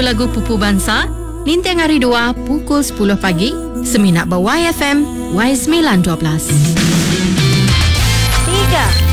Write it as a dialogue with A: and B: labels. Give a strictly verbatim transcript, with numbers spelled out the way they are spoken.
A: lagu-lagu Pupu Bangsa, Lintang Hari dua pukul sepuluh pagi, Seminat Bawai F M, Y sembilan dua belas.
B: Tiga.